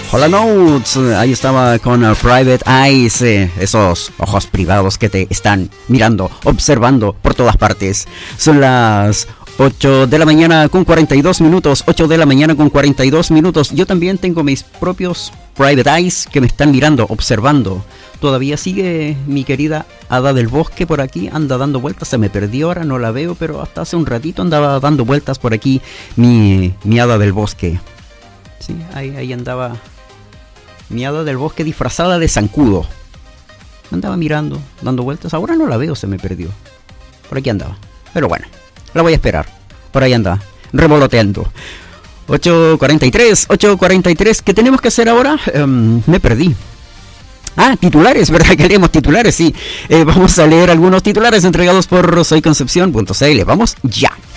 Hola Notes, ahí estaba con Private Eyes, esos ojos privados que te están mirando, observando por todas partes. Son las 8 de la mañana con 42 minutos, 8 de la mañana con 42 minutos. Yo también tengo mis propios Private Eyes que me están mirando, observando. Todavía sigue mi querida hada del bosque por aquí, anda dando vueltas, se me perdió, ahora no la veo, pero hasta hace un ratito andaba dando vueltas por aquí mi hada del bosque. Sí, ahí andaba mi hada del bosque disfrazada de zancudo. Andaba mirando, dando vueltas. Ahora no la veo, se me perdió. Por aquí andaba. Pero bueno, la voy a esperar. Por ahí anda, revoloteando. 8:43. ¿Qué tenemos que hacer ahora? Me perdí. Titulares, ¿verdad? Que leemos titulares, sí. Vamos a leer algunos titulares entregados por soyconcepcion.cl. Vamos ya.